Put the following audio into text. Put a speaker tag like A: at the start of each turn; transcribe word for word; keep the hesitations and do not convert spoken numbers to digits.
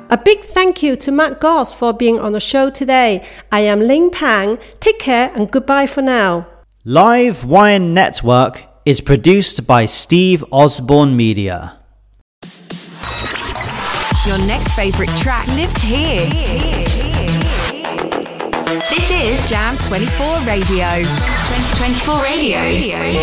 A: A big thank you to Matt Goss for being on the show today. I am Ling Pang. Take care and goodbye for now.
B: Live Wine Network is produced by Steve Osborne Media.
C: Your next favourite track lives here.
D: This is
C: Jam twenty-four Radio.
D: twenty twenty-four Radio.